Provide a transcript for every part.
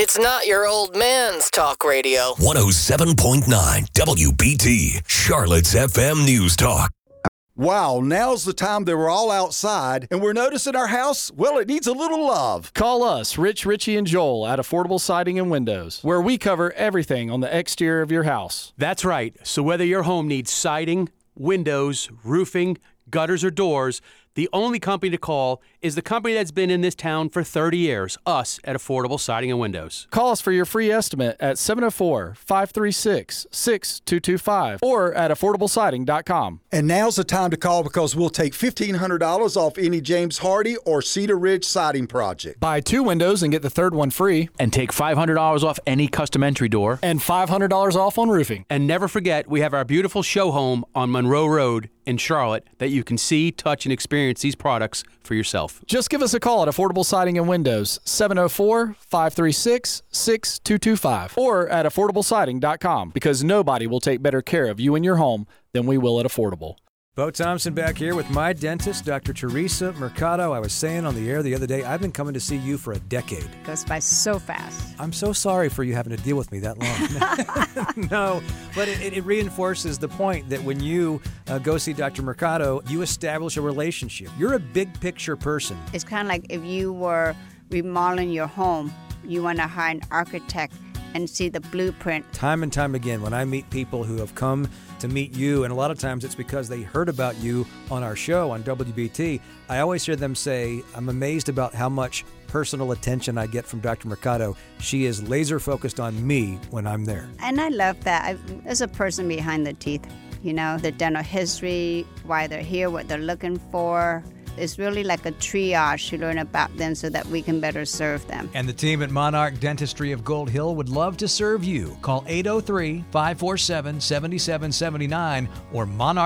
It's not your old man's talk radio. 107.9 WBT, Charlotte's FM News Talk. Wow, now's the time that we're all outside and we're noticing our house, well, it needs a little love. Call us, Rich, Richie, and Joel at Affordable Siding and Windows, where we cover everything on the exterior of your house. That's right. So whether your home needs siding, windows, roofing, gutters, or doors, the only company to call is the company that's been in this town for 30 years, us at Affordable Siding and Windows. Call us for your free estimate at 704-536-6225 or at affordablesiding.com. And now's the time to call because we'll take $1,500 off any James Hardy or Cedar Ridge siding project. Buy 2 windows and get the third one free. And take $500 off any custom entry door. And $500 off on roofing. And never forget, we have our beautiful show home on Monroe Road in Charlotte that you can see, touch, and experience these products for yourself. Just give us a call at Affordable Siding and Windows, 704-536-6225 or at affordablesiding.com because nobody will take better care of you and your home than we will at Affordable. Bo Thompson back here with my dentist, Dr. Teresa Mercado. I was saying on the air the other day, I've been coming to see you for a decade. Goes by so fast. I'm so sorry for you having to deal with me that long. No, but it reinforces the point that when you go see Dr. Mercado, you establish a relationship. You're a big picture person. It's kind of like if you were remodeling your home, you want to hire an architect and see the blueprint. Time and time again, when I meet people who have come to meet you, and a lot of times it's because they heard about you on our show on WBT, I always hear them say, I'm amazed about how much personal attention I get from Dr. Mercado. She is laser focused on me when I'm there. And I love that. There's a person behind the teeth, you know, the dental history, why they're here, what they're looking for. It's really like a triage to learn about them so that we can better serve them. And the team at Monarch Dentistry of Gold Hill would love to serve you. Call 803-547-7779 or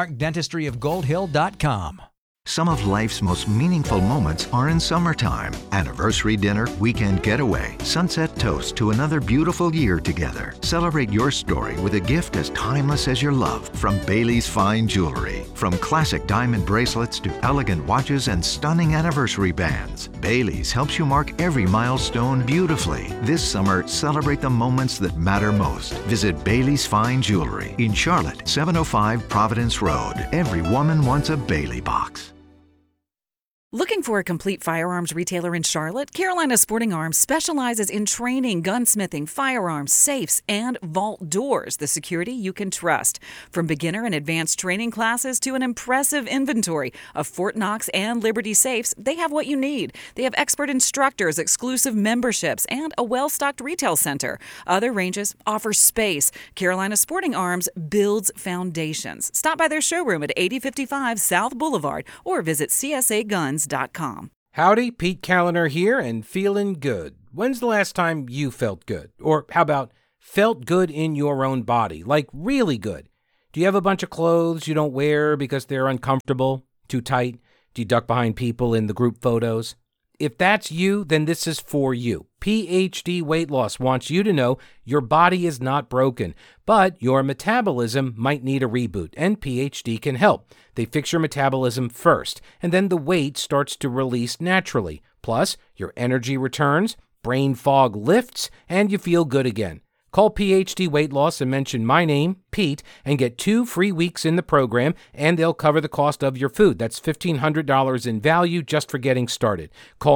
monarchdentistryofgoldhill.com. Some of life's most meaningful moments are in summertime. Anniversary dinner, weekend getaway, sunset toast to another beautiful year together. Celebrate your story with a gift as timeless as your love from Bailey's Fine Jewelry. From classic diamond bracelets to elegant watches and stunning anniversary bands, Bailey's helps you mark every milestone beautifully. This summer, celebrate the moments that matter most. Visit Bailey's Fine Jewelry in Charlotte, 705 Providence Road. Every woman wants a Bailey box. Looking for a complete firearms retailer in Charlotte? Carolina Sporting Arms specializes in training, gunsmithing, firearms, safes, and vault doors, the security you can trust. From beginner and advanced training classes to an impressive inventory of Fort Knox and Liberty safes, they have what you need. They have expert instructors, exclusive memberships, and a well-stocked retail center. Other ranges offer space. Carolina Sporting Arms builds foundations. Stop by their showroom at 8055 South Boulevard or visit CSAGuns.com. Howdy, Pete Callender here and feeling good. When's the last time you felt good? Or how about felt good in your own body? Like really good. Do you have a bunch of clothes you don't wear because they're uncomfortable, too tight? Do you duck behind people in the group photos? If that's you, then this is for you. PhD Weight Loss wants you to know your body is not broken, but your metabolism might need a reboot, and PhD can help. They fix your metabolism first, and then the weight starts to release naturally. Plus, your energy returns, brain fog lifts, and you feel good again. Call PhD Weight Loss and mention my name, Pete, and get 2 free weeks in the program, and they'll cover the cost of your food. That's $1,500 in value just for getting started. Call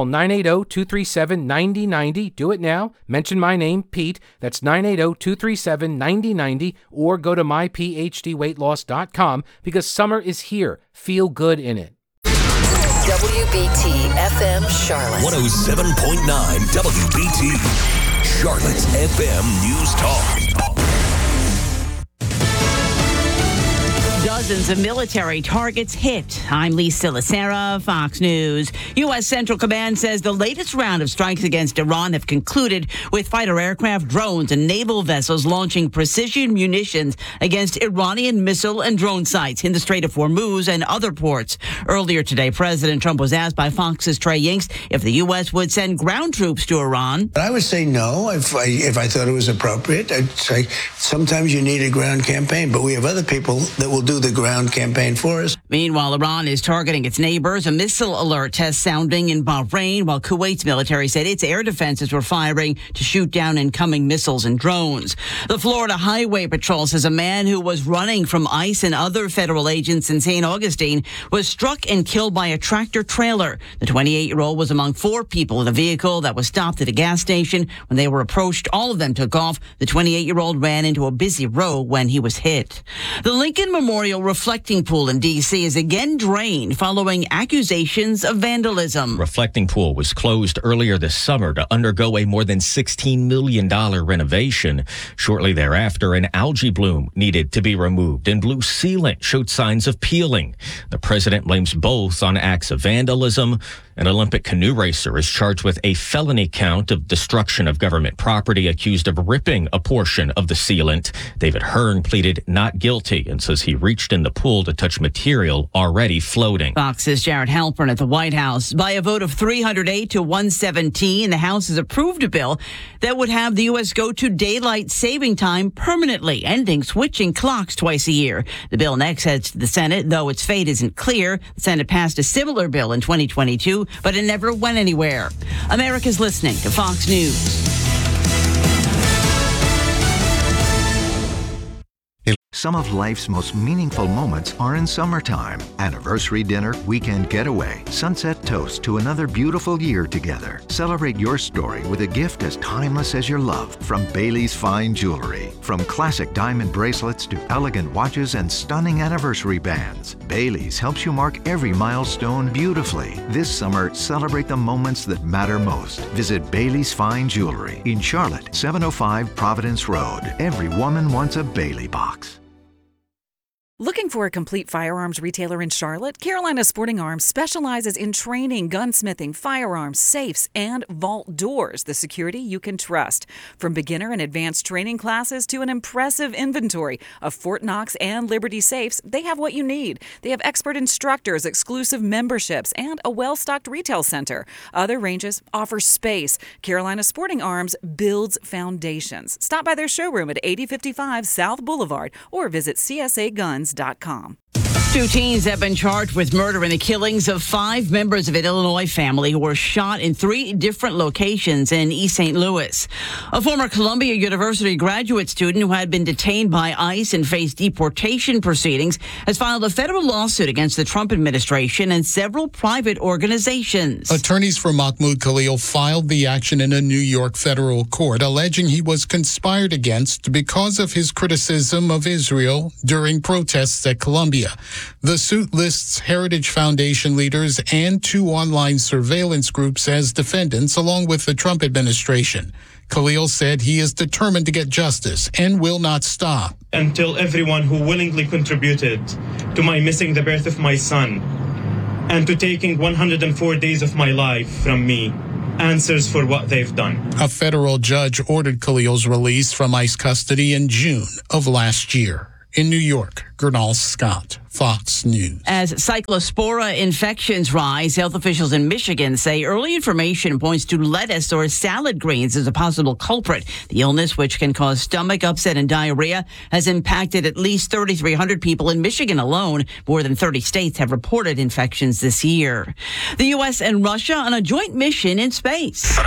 980-237-9090. Do it now. Mention my name, Pete. That's 980-237-9090, or go to myphdweightloss.com because summer is here. Feel good in it. WBT FM Charlotte. 107.9 WBT. Charlotte's FM News Talk. Dozens of military targets hit. I'm Lisa Lacera, Fox News. U.S. Central Command says the latest round of strikes against Iran have concluded with fighter aircraft, drones, and naval vessels launching precision munitions against Iranian missile and drone sites in the Strait of Hormuz and other ports. Earlier today, President Trump was asked by Fox's Trey Yingst if the U.S. would send ground troops to Iran. I would say no if I thought it was appropriate. I'd say sometimes you need a ground campaign, but we have other people that will do the the ground campaign for us. Meanwhile, Iran is targeting its neighbors. A missile alert test sounding in Bahrain, while Kuwait's military said its air defenses were firing to shoot down incoming missiles and drones. The Florida Highway Patrol says a man who was running from ICE and other federal agents in St. Augustine was struck and killed by a tractor trailer. The 28-year-old was among 4 people in a vehicle that was stopped at a gas station. When they were approached, all of them took off. The 28-year-old ran into a busy road when he was hit. The Lincoln Memorial Reflecting Pool in D.C. is again drained following accusations of vandalism. Reflecting Pool was closed earlier this summer to undergo a more than $16 million renovation. Shortly thereafter, an algae bloom needed to be removed and blue sealant showed signs of peeling. The president blames both on acts of vandalism. An Olympic canoe racer is charged with a felony count of destruction of government property, accused of ripping a portion of the sealant. David Hearn pleaded not guilty and says he reached in the pool to touch material already floating. Fox's Jared Halpern at the White House. By a vote of 308 to 117, the House has approved a bill that would have the U.S. go to daylight saving time permanently, ending switching clocks twice a year. The bill next heads to the Senate, though its fate isn't clear. The Senate passed a similar bill in 2022, but it never went anywhere. America's listening to Fox News. Some of life's most meaningful moments are in summertime. Anniversary dinner, weekend getaway, sunset toast to another beautiful year together. Celebrate your story with a gift as timeless as your love from Bailey's Fine Jewelry. From classic diamond bracelets to elegant watches and stunning anniversary bands, Bailey's helps you mark every milestone beautifully. This summer, celebrate the moments that matter most. Visit Bailey's Fine Jewelry in Charlotte, 705 Providence Road. Every woman wants a Bailey box. Looking for a complete firearms retailer in Charlotte? Carolina Sporting Arms specializes in training, gunsmithing, firearms, safes, and vault doors, the security you can trust. From beginner and advanced training classes to an impressive inventory of Fort Knox and Liberty safes, they have what you need. They have expert instructors, exclusive memberships, and a well-stocked retail center. Other ranges offer space. Carolina Sporting Arms builds foundations. Stop by their showroom at 8055 South Boulevard or visit CSAGuns.com. 2 teens have been charged with murder in the killings of 5 members of an Illinois family who were shot in 3 different locations in East St. Louis. A former Columbia University graduate student who had been detained by ICE and faced deportation proceedings has filed a federal lawsuit against the Trump administration and several private organizations. Attorneys for Mahmoud Khalil filed the action in a New York federal court, alleging he was conspired against because of his criticism of Israel during protests at Columbia. The suit lists Heritage Foundation leaders and 2 online surveillance groups as defendants, along with the Trump administration. Khalil said he is determined to get justice and will not stop until everyone who willingly contributed to my missing the birth of my son and to taking 104 days of my life from me answers for what they've done. A federal judge ordered Khalil's release from ICE custody in June of last year. In New York, Gernal Scott, Fox News. As cyclospora infections rise, health officials in Michigan say early information points to lettuce or salad greens as a possible culprit. The illness, which can cause stomach upset and diarrhea, has impacted at least 3,300 people in Michigan alone. More than 30 states have reported infections this year. The U.S. and Russia on a joint mission in space.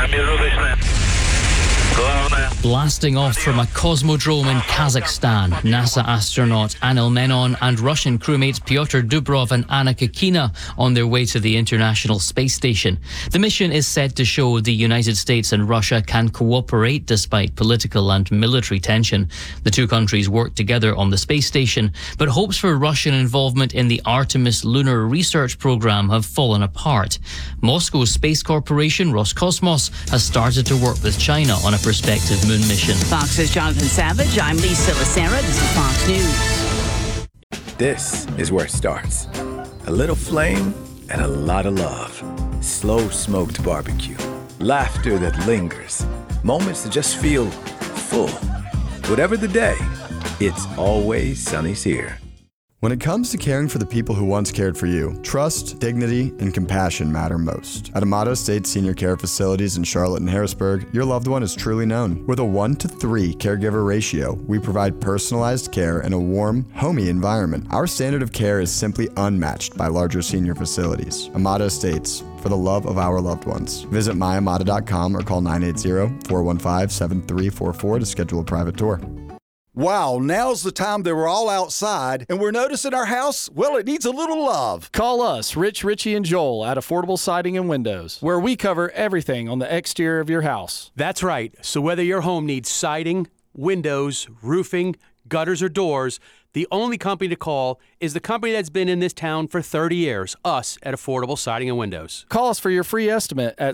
Blasting off from a cosmodrome in Kazakhstan, NASA astronaut Anil Menon and Russian crewmates Pyotr Dubrov and Anna Kikina on their way to the International Space Station. The mission is said to show the United States and Russia can cooperate despite political and military tension. The 2 countries work together on the space station, but hopes for Russian involvement in the Artemis lunar research program have fallen apart. Moscow's space corporation Roscosmos has started to work with China on a prospective moon mission. Fox's Jonathan Savage. I'm Lisa Lacera. This is Fox News. This is where it starts. A little flame and a lot of love. Slow smoked barbecue. Laughter that lingers. Moments that just feel full. Whatever the day, it's always Sunny's here. When it comes to caring for the people who once cared for you, trust, dignity, and compassion matter most. At Amato Estates Senior Care Facilities in Charlotte and Harrisburg, your loved one is truly known. With a 1-to-3 caregiver ratio, we provide personalized care in a warm, homey environment. Our standard of care is simply unmatched by larger senior facilities. Amato Estates, for the love of our loved ones. Visit myamata.com or call 980-415-7344 to schedule a private tour. Wow, now's the time that we're all outside and we're noticing our house, well, it needs a little love. Call us, Rich, Richie, and Joel at Affordable Siding and Windows, where we cover everything on the exterior of your house. That's right. So whether your home needs siding, windows, roofing, gutters, or doors, the only company to call is the company that's been in this town for 30 years, us at Affordable Siding and Windows. Call us for your free estimate at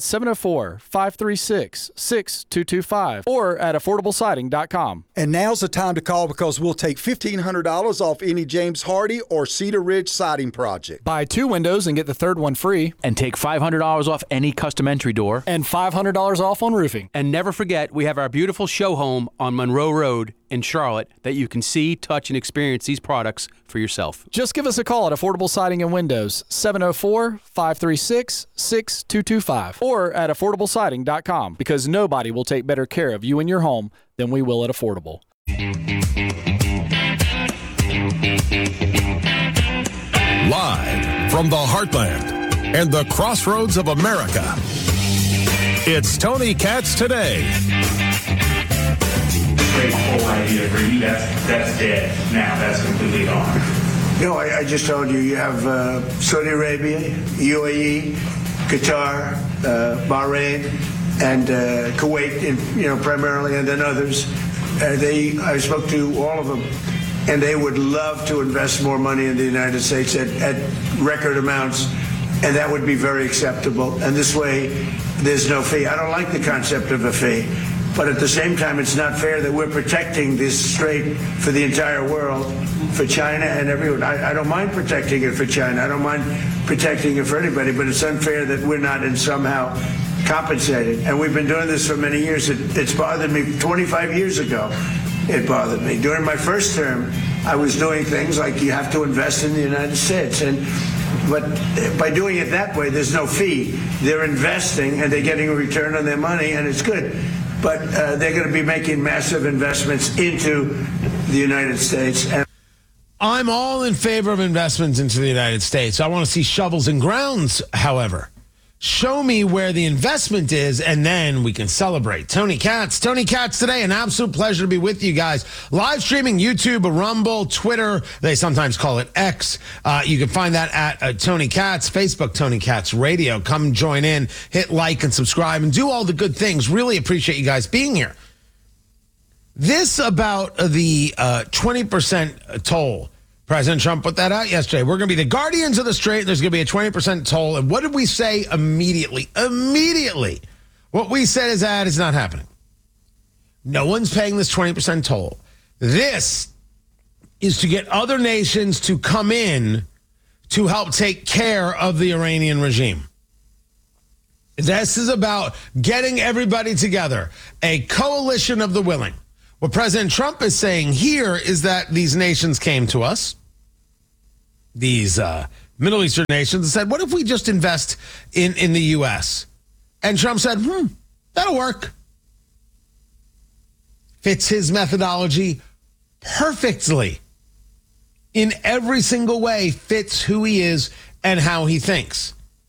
704-536-6225 or at affordablesiding.com. And now's the time to call because we'll take $1,500 off any James Hardy or Cedar Ridge siding project. Buy 2 windows and get the third one free. And take $500 off any custom entry door. And $500 off on roofing. And never forget, we have our beautiful show home on Monroe Road in Charlotte that you can see, touch, and experience these products for yourself. Just give us a call at Affordable Siding and Windows, 704-536-6225 or at affordablesiding.com, because nobody will take better care of you and your home than we will at Affordable. Live from the heartland and the crossroads of America, it's Tony Katz Today. Whole idea for you, that's dead now. That's completely gone. No, I just told you, you have Saudi Arabia, UAE, Qatar, Bahrain, and Kuwait, primarily, and then others. I spoke to all of them, and they would love to invest more money in the United States at record amounts, and that would be very acceptable. And this way, there's no fee. I don't like the concept of a fee. But at the same time, it's not fair that we're protecting this strait for the entire world, for China and everyone. I don't mind protecting it for China. I don't mind protecting it for anybody, but it's unfair that we're not somehow compensated. And we've been doing this for many years. It's bothered me 25 years ago. It bothered me. During my first term, I was doing things like you have to invest in the United States. But by doing it that way, there's no fee. They're investing and they're getting a return on their money, and it's good. But they're going to be making massive investments into the United States. And I'm all in favor of investments into the United States. I want to see shovels in grounds, however. Show me where the investment is, and then we can celebrate. Tony Katz Today. An absolute pleasure to be with you guys. Live streaming YouTube, Rumble, Twitter. They sometimes call it X. You can find that at Tony Katz, Facebook, Tony Katz Radio. Come join in, hit like and subscribe, and do all the good things. Really appreciate you guys being here. This about the 20% toll. President Trump put that out yesterday. We're going to be the guardians of the strait. There's going to be a 20% toll. And what did we say immediately? Immediately. What we said is that is not happening. No one's paying this 20% toll. This is to get other nations to come in to help take care of the Iranian regime. This is about getting everybody together, a coalition of the willing. What President Trump is saying here is that these nations came to us, these Middle Eastern nations, and said, what if we just invest in the U.S.? And Trump said, that'll work. Fits his methodology perfectly. In every single way, fits who he is and how he thinks.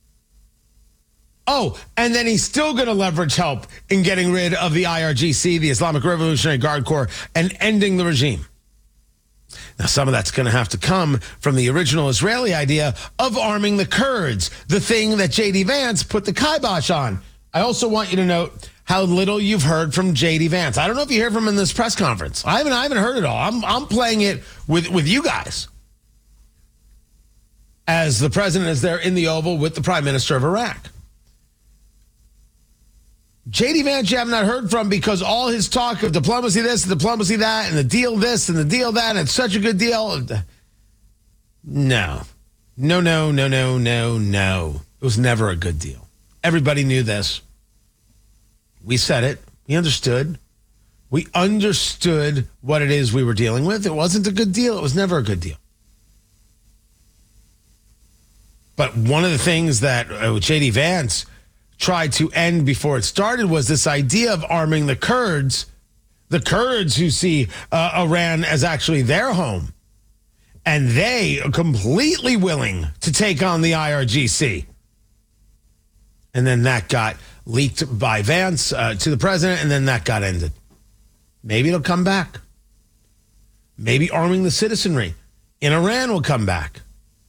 Oh, and then he's still going to leverage help in getting rid of the IRGC, the Islamic Revolutionary Guard Corps, and ending the regime. Now, some of that's going to have to come from the original Israeli idea of arming the Kurds, the thing that J.D. Vance put the kibosh on. I also want you to note how little you've heard from J.D. Vance. I don't know if you heard from him in this press conference. I haven't heard it all. I'm playing it with you guys. As the president is there in the Oval with the Prime Minister of Iraq. J.D. Vance you have not heard from because all his talk of diplomacy this, diplomacy that, and the deal this and the deal that, and it's such a good deal. No. It was never a good deal. Everybody knew this. We said it. We understood. We understood what it is we were dealing with. It wasn't a good deal. It was never a good deal. But one of the things that J.D. Vance tried to end before it started was this idea of arming the Kurds who see Iran as actually their home. And they are completely willing to take on the IRGC. And then that got leaked by Vance to the president, and then that got ended. Maybe it'll come back. Maybe arming the citizenry in Iran will come back.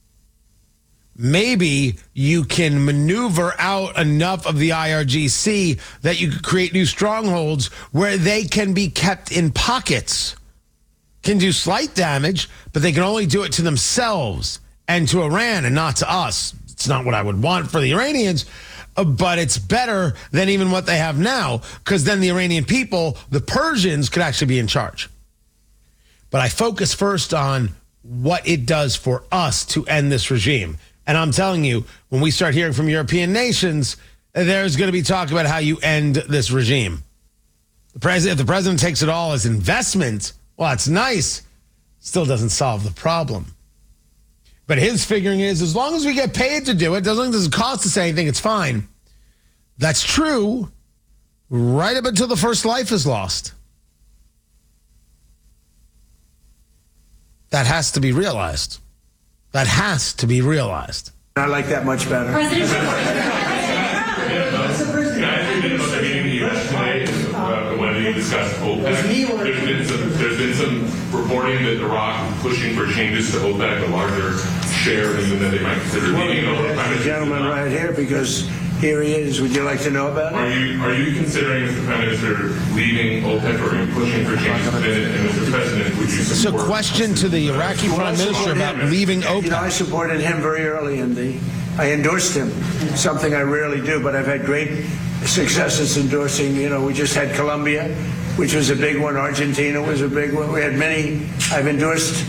Maybe you can maneuver out enough of the IRGC that you could create new strongholds where they can be kept in pockets. Can do slight damage, but they can only do it to themselves and to Iran and not to us. It's not what I would want for the Iranians, but it's better than even what they have now, because then the Iranian people, the Persians, could actually be in charge. But I focus first on what it does for us to end this regime. And I'm telling you, when we start hearing from European nations, there's going to be talk about how you end this regime. If the president takes it all as investment, well, that's nice. Still doesn't solve the problem. But his figuring is, as long as we get paid to do it, as long as it doesn't cost us anything, it's fine. That's true right up until the first life is lost. That has to be realized. That has to be realized. I like that much better. Can I say a bit about the meeting in the U.S. today when they discussed OPEC? There's been some reporting that Iraq is pushing for changes to OPEC, a larger share even that they might consider leaving. The gentleman right here, because here he is. Would you like to know about it? Are you considering, Mr. Prime Minister, leaving OPEC, or are you pushing for changes within it? And Mr. President, would you support? So, question to the Iraqi Prime Minister about leaving OPEC. You know, I supported him very early I endorsed him, something I rarely do, but I've had great successes endorsing. You know, we just had Colombia, which was a big one. Argentina was a big one. We had many. I've endorsed,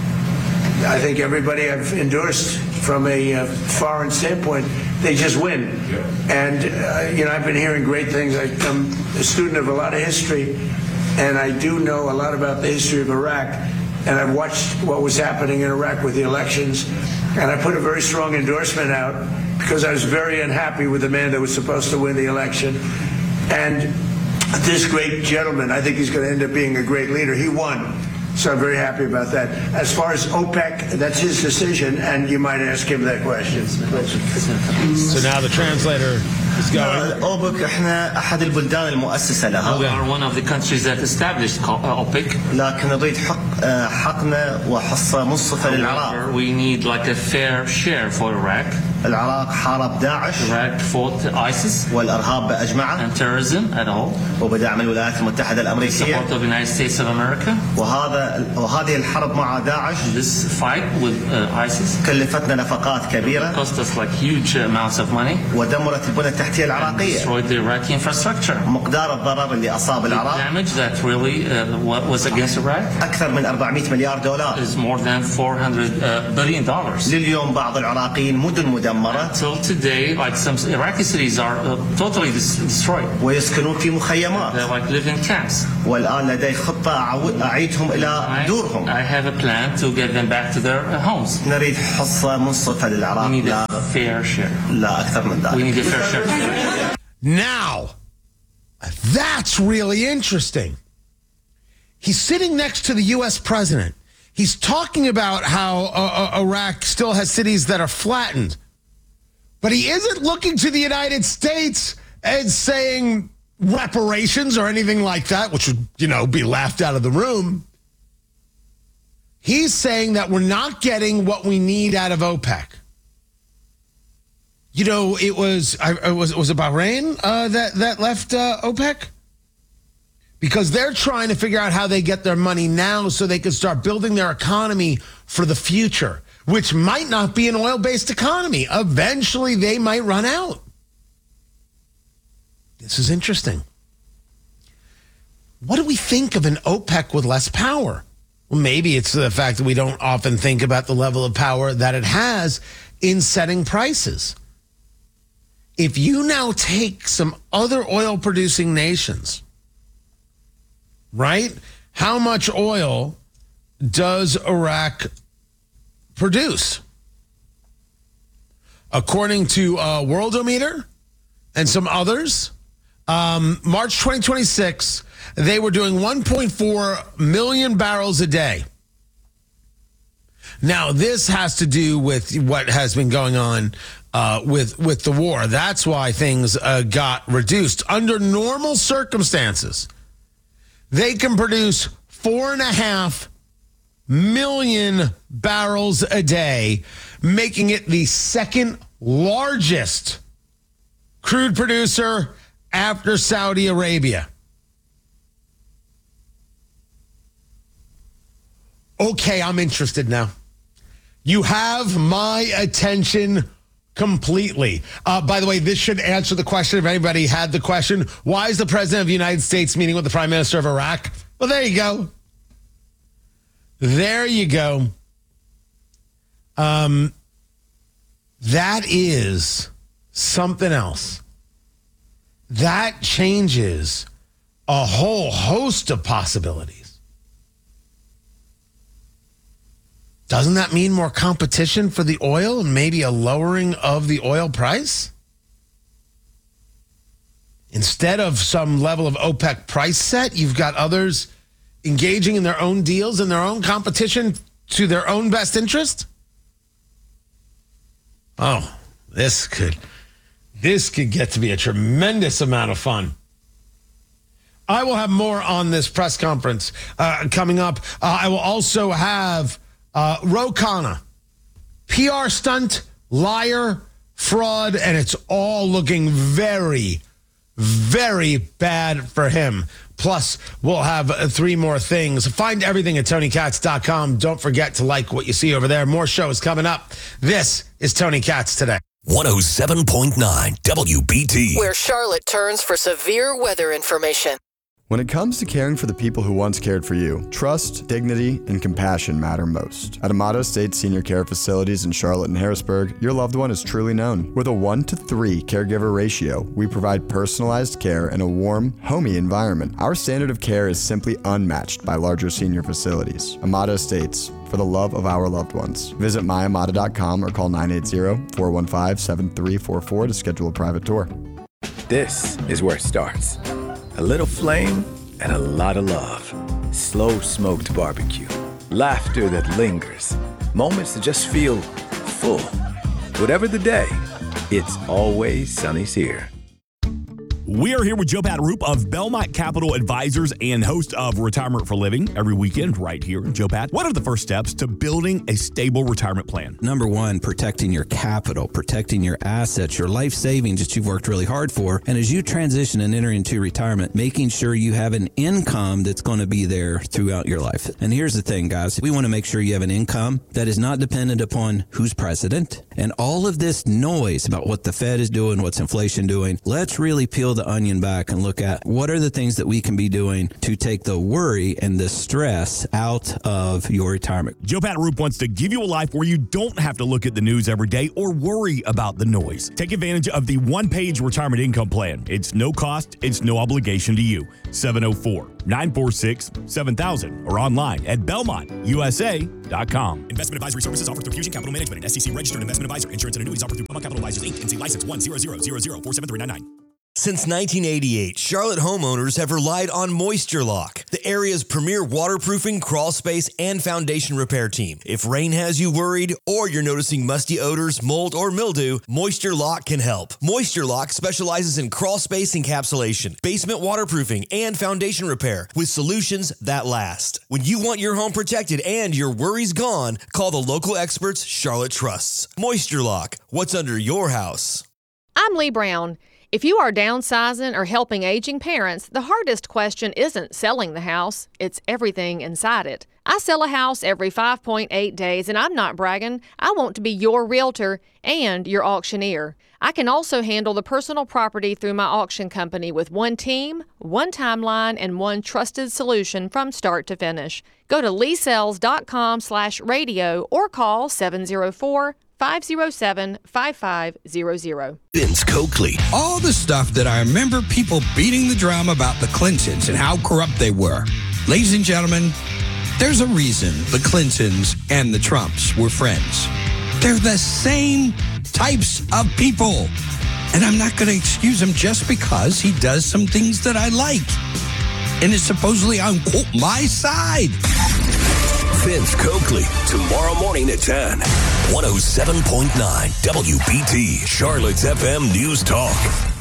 I think everybody I've endorsed from a foreign standpoint, they just win. And, you know, I've been hearing great things. I'm a student of a lot of history, and I do know a lot about the history of Iraq. And I've watched what was happening in Iraq with the elections. And I put a very strong endorsement out because I was very unhappy with the man that was supposed to win the election. And this great gentleman, I think he's going to end up being a great leader. He won. So I'm very happy about that. As far as OPEC, that's his decision, and you might ask him that question. So now the translator is going. OPEC احنا أحد البلدان المؤسسة لها. We are one of the countries that established OPEC. لكن نريد حقنا وحصة منصفة للعراق. We need like a fair share for Iraq. العراق حارب داعش. Iraq fought ISIS. والإرهاب بأجمعه. And terrorism at all. وبدعم الولايات المتحدة الأمريكية. Support of the United States of America. وهذه الحرب مع داعش. This fight with ISIS. كلفتنا نفقات كبيرة. Cost us like huge amounts of money. ودمرت البنى التحتية العراقية. Destroyed the Iraqi infrastructure. مقدار الضرر اللي أصاب العراق. The damage that really was against Iraq. أكثر من 400 مليار دولار. Is more than $400 billion. لليوم بعض العراقيين مدن مدمرة. Until today, like some Iraqi cities are totally destroyed. ويسكنون في مخيمات. They like live in camps. والآن لدي خطة أعيدهم إلى دورهم. I have a plan to get them back to their homes. نريد حصة منصفة للعراق. We need a fair share. لا أكثر من ذلك. We need a fair share. Now, that's really interesting. He's sitting next to the U.S. president. He's talking about how Iraq still has cities that are flattened. But he isn't looking to the United States and saying reparations or anything like that, which would, be laughed out of the room. He's saying that we're not getting what we need out of OPEC. It was it Bahrain that left OPEC? Because they're trying to figure out how they get their money now so they can start building their economy for the future, which might not be an oil-based economy. Eventually, they might run out. This is interesting. What do we think of an OPEC with less power? Well, maybe it's the fact that we don't often think about the level of power that it has in setting prices. If you now take some other oil-producing nations, right? How much oil does Iraq produce? According to Worldometer and some others, March 2026, they were doing 1.4 million barrels a day. Now, this has to do with what has been going on with the war. That's why things got reduced. Under normal circumstances, they can produce 4.5 million barrels a day, making it the second largest crude producer after Saudi Arabia. Okay, I'm interested now. You have my attention completely. By the way, this should answer the question if anybody had the question. Why is the President of the United States meeting with the Prime Minister of Iraq? Well, there you go. There you go. That is something else. That changes a whole host of possibilities. Doesn't that mean more competition for the oil and maybe a lowering of the oil price? Instead of some level of OPEC price set, you've got others engaging in their own deals and their own competition to their own best interest? Oh, this could get to be a tremendous amount of fun. I will have more on this press conference coming up. I will also have Ro Khanna, PR stunt, liar, fraud, and it's all looking very, very bad for him. Plus, we'll have 3 more things. Find everything at TonyKatz.com. Don't forget to like what you see over there. More shows coming up. This is Tony Katz Today. 107.9 WBT. Where Charlotte turns for severe weather information. When it comes to caring for the people who once cared for you, trust, dignity, and compassion matter most. At Amato State Senior Care Facilities in Charlotte and Harrisburg, your loved one is truly known. With a 1-to-3 caregiver ratio, we provide personalized care in a warm, homey environment. Our standard of care is simply unmatched by larger senior facilities. Amato Estates, for the love of our loved ones. Visit myamata.com or call 980-415-7344 to schedule a private tour. This is where it starts. A little flame and a lot of love. Slow smoked barbecue. Laughter that lingers. Moments that just feel full. Whatever the day, it's always Sunny's here. We are here with Joe Pat Roop of Belmont Capital Advisors and host of Retirement for Living every weekend right here. Joe Pat, what are the first steps to building a stable retirement plan? Number one, protecting your capital, protecting your assets, your life savings that you've worked really hard for. And as you transition and enter into retirement, making sure you have an income that's going to be there throughout your life. And here's the thing, guys. We want to make sure you have an income that is not dependent upon who's president and all of this noise about what the Fed is doing, what's inflation doing. Let's really peel the onion back and look at what are the things that we can be doing to take the worry and the stress out of your retirement. Joe Pat Roop wants to give you a life where you don't have to look at the news every day or worry about the noise. Take advantage of the one-page retirement income plan. It's no cost, it's no obligation to you. 704-946-7000 or online at BelmontUSA.com. Investment advisory services offered through Fusion Capital Management, an SEC registered investment advisor. Insurance and annuities offered through Belmont Capital Advisors Inc. NC license 10000047399. Since 1988, Charlotte homeowners have relied on Moisture Lock, the area's premier waterproofing, crawl space, and foundation repair team. If rain has you worried or you're noticing musty odors, mold, or mildew, Moisture Lock can help. Moisture Lock specializes in crawl space encapsulation, basement waterproofing, and foundation repair with solutions that last. When you want your home protected and your worries gone, call the local experts Charlotte trusts. Moisture Lock, what's under your house? I'm Lee Brown. If you are downsizing or helping aging parents, the hardest question isn't selling the house, it's everything inside it. I sell a house every 5.8 days, and I'm not bragging. I want to be your realtor and your auctioneer. I can also handle the personal property through my auction company with one team, one timeline, and one trusted solution from start to finish. Go to leesells.com/radio or call 704-507-5500. Vince Coakley. All the stuff that I remember people beating the drum about the Clintons and how corrupt they were. Ladies and gentlemen, there's a reason the Clintons and the Trumps were friends. They're the same types of people. And I'm not going to excuse him just because he does some things that I like. And is supposedly on, quote, my side. Vince Coakley, tomorrow morning at 10. 107.9 WBT, Charlotte's FM News Talk.